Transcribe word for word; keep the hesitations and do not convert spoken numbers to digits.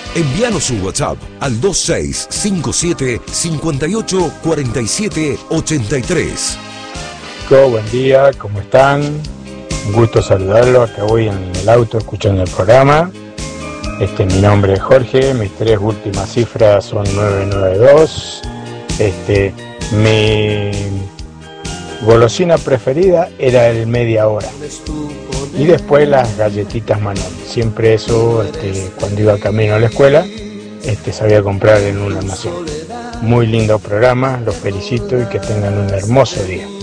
Envíanos su WhatsApp al dos seis cinco siete, cinco ocho, cuatro siete, ocho tres. Buen día, ¿cómo están? Un gusto saludarlo, acá voy en el auto escuchando el programa. Este, mi nombre es Jorge, mis tres últimas cifras son nueve nueve dos. Este, mi golosina preferida era el media hora. Y después las galletitas Manol. Siempre eso, este, cuando iba camino a la escuela, este, sabía comprar en un almacén. Muy lindo programa, los felicito y que tengan un hermoso día.